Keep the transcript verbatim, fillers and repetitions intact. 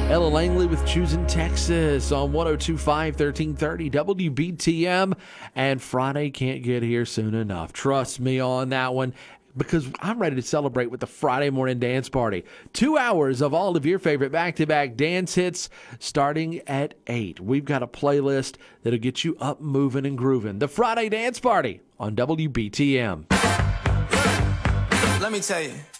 Ella Langley with Choosing Texas on one oh two point five, thirteen thirty W B T M. And Friday can't get here soon enough. Trust me on that one, because I'm ready to celebrate with the Friday morning dance party. Two hours of all of your favorite back-to-back dance hits starting at eight. We've got a playlist that'll get you up, moving, and grooving. The Friday Dance Party on W B T M. Let me tell you.